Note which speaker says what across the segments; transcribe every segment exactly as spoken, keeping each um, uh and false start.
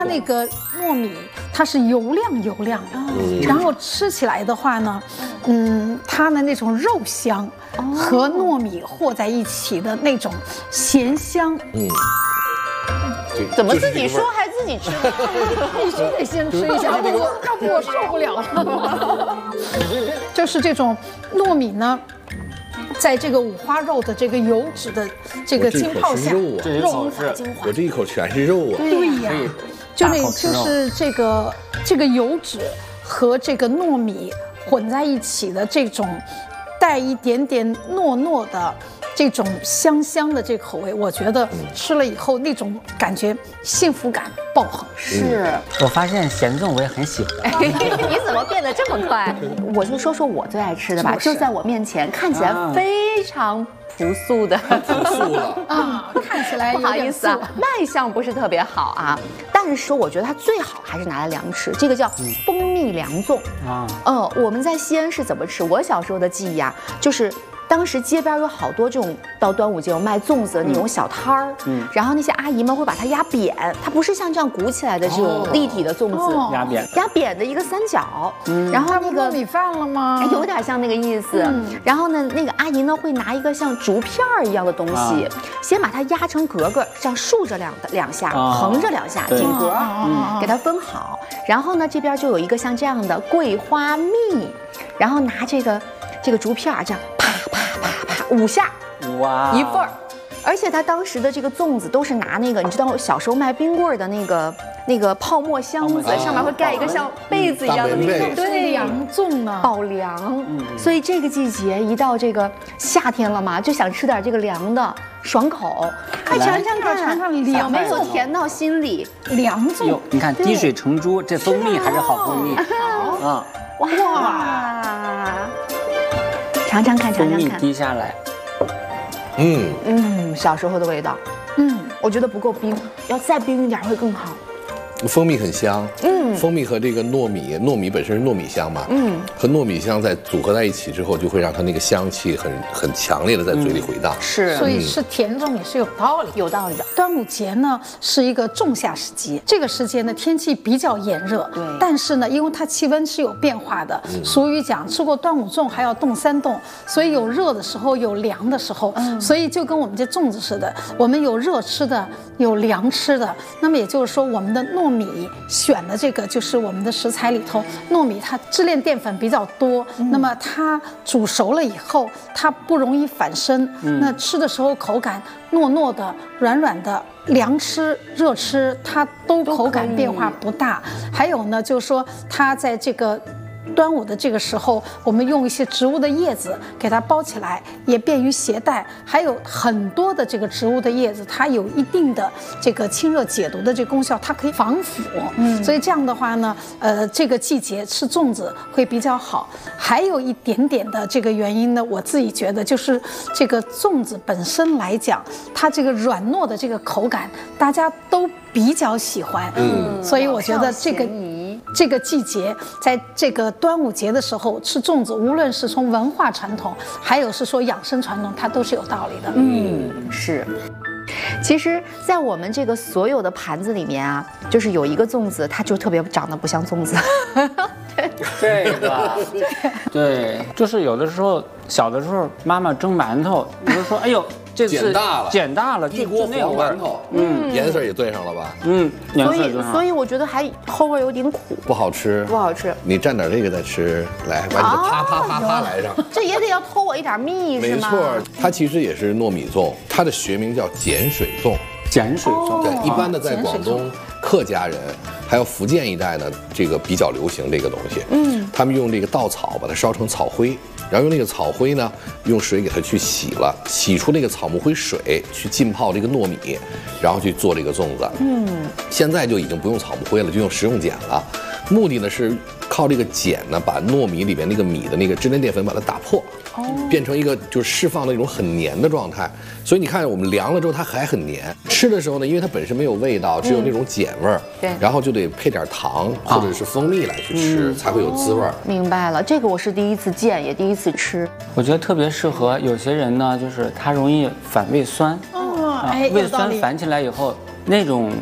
Speaker 1: 它那个糯米它是油亮油亮的，嗯、然后吃起来的话呢，嗯，它的那种肉香和糯米和在一起的那种咸香，嗯。
Speaker 2: 怎么自己说还自己吃？
Speaker 1: 必须得先吃一下，要不我要不我受不了了。就是这种糯米呢。在这个五花肉的这个油脂的这个浸泡下，
Speaker 3: 肉
Speaker 1: 是精华，
Speaker 3: 我这一口全是肉啊！
Speaker 1: 对呀，就那就是这个这个油脂和这个糯米混在一起的这种带一点点糯糯的这种香香的这口味，我觉得吃了以后那种感觉幸福感爆棚。
Speaker 2: 是，
Speaker 4: 我发现咸粽我也很喜欢。
Speaker 2: 你怎么变得这么快？我就说说我最爱吃的吧，就在我面前，看起来非常朴素的，
Speaker 3: 朴素了
Speaker 1: 啊，看起来
Speaker 2: 不好意思啊，卖相不是特别好啊，但是我觉得它最好还是拿来凉吃，这个叫蜂蜜凉粽啊。呃，我们在西安是怎么吃？我小时候的记忆啊，就是。当时街边有好多这种到端午节有卖粽子的那种小摊儿，嗯，然后那些阿姨们会把它压扁，它不是像这样鼓起来的这种立体的粽子，
Speaker 4: 压扁，
Speaker 2: 压扁的一个三角，嗯，然后那个
Speaker 1: 糯米饭了吗？
Speaker 2: 有点像那个意思。然后呢，那个阿姨呢会拿一个像竹片儿一样的东西，先把它压成格格，这样竖着两两下，横着两下，紧格，给它分好。然后呢，这边就有一个像这样的桂花蜜，然后拿这个这个竹片儿这样啪啪。五下，哇，一份儿，而且他当时的这个粽子都是拿那个，你知道小时候卖冰棍的那个那个泡沫箱子，上面会盖一个像被子一样的那个，
Speaker 1: 对，凉粽呢，
Speaker 2: 保凉。所以这个季节一到这个夏天了嘛，就想吃点这个凉的，爽口。快尝尝看，尝尝凉，没有甜到心里。
Speaker 1: 凉粽，
Speaker 4: 你看滴水成珠，这蜂蜜还是好蜂蜜啊！
Speaker 2: 哇！尝尝看，尝尝看，
Speaker 4: 蜂蜜滴下来，
Speaker 3: 嗯
Speaker 2: 嗯，小时候的味道，嗯，我觉得不够冰，要再冰一点会更好。
Speaker 3: 蜂蜜很香，嗯，蜂蜜和这个糯米，糯米本身是糯米香嘛，嗯，和糯米香在组合在一起之后，就会让它那个香气很很强烈的在嘴里回荡。
Speaker 2: 是，
Speaker 1: 所以吃甜粽也是有道理，
Speaker 2: 有道理的。
Speaker 1: 端午节呢是一个仲夏时节，这个时节呢天气比较炎热，对，但是呢因为它气温是有变化的，俗语讲吃过端午粽还要冻三冻，所以有热的时候有凉的时候，所以就跟我们这粽子似的，我们有热吃的，有凉吃的。那么也就是说我们的糯米选的这个就是我们的食材里头，糯米它支链淀粉比较多，那么它煮熟了以后它不容易反生，那吃的时候口感糯糯的软软的，凉吃热吃它都口感变化不大。还有呢就是说它在这个端午的这个时候，我们用一些植物的叶子给它包起来，也便于携带。还有很多的这个植物的叶子，它有一定的这个清热解毒的这个功效，它可以防腐。嗯，所以这样的话呢，呃，这个季节吃粽子会比较好。还有一点点的这个原因呢，我自己觉得就是这个粽子本身来讲，它这个软糯的这个口感，大家都比较喜欢。嗯，所以我觉得这个。这个季节，在这个端午节的时候吃粽子，无论是从文化传统，还有是说养生传统，它都是有道理的。
Speaker 2: 嗯，是。其实，在我们这个所有的盘子里面啊，就是有一个粽子，它就特别长得不像粽子。
Speaker 4: 这个，对，就是有的时候小的时候，妈妈蒸馒头，你就说，哎呦。这次
Speaker 3: 减大了，
Speaker 4: 减大了，
Speaker 3: 一锅黄馒头，嗯，颜色也对上了吧？
Speaker 4: 嗯，
Speaker 2: 所以所以我觉得还后味有点苦，
Speaker 3: 不好吃，
Speaker 2: 不好吃。
Speaker 3: 你蘸点这个再吃，来，把你的啪啪啪啪来上，
Speaker 2: 这也得要偷我一点蜜是吗？
Speaker 3: 没错，它其实也是糯米粽，它的学名叫碱水粽。
Speaker 4: 碱水粽，
Speaker 3: 对，一般的在广东客家人还有福建一带呢，这个比较流行这个东西。嗯，他们用这个稻草把它烧成草灰。然后用那个草灰呢，用水给它去洗了，洗出那个草木灰水，去浸泡这个糯米，然后去做这个粽子。嗯，现在就已经不用草木灰了，就用食用碱了。目的呢是靠这个碱呢，把糯米里面那个米的那个支链淀粉把它打破，哦，变成一个就是释放那种很黏的状态。所以你看，我们凉了之后它还很黏，吃的时候呢，因为它本身没有味道，只有那种碱味儿，对，然后就得配点糖或者是蜂蜜来去吃，嗯、才会有滋味。
Speaker 2: 明白了，这个我是第一次见，也第一次吃。
Speaker 4: 我觉得特别适合有些人呢，就是他容易反胃酸，哦，哎，胃酸反起来以后，那种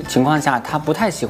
Speaker 4: 情况下，他不太喜欢。